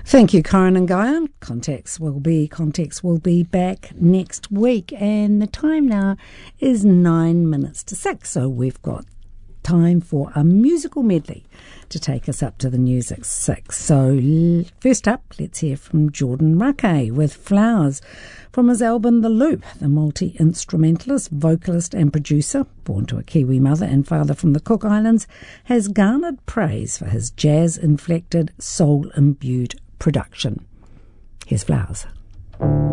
Thank you, Corin and Guyan. Context will be back next week, and the time now is 9 minutes to 6, so we've got time for a musical medley to take us up to the news at 6. So first up, let's hear from Jordan Rakei with Flowers from his album The Loop. The multi-instrumentalist, vocalist and producer, born to a Kiwi mother and father from the Cook Islands, has garnered praise for his jazz-inflected, soul-imbued production. Here's Flowers.